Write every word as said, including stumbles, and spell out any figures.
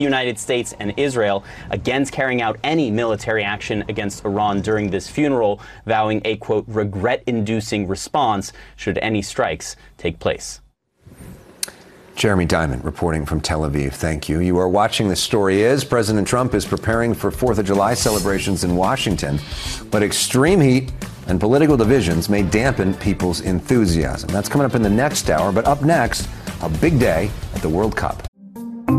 United States and Israel against carrying out any military action against Iran during this funeral, vowing a, quote, regret-inducing response should any strikes take place. Jeremy Diamond reporting from Tel Aviv. Thank you. You are watching The Story Is. President Trump is preparing for fourth of July celebrations in Washington, but extreme heat and political divisions may dampen people's enthusiasm. That's coming up in the next hour, but up next, a big day at the World Cup.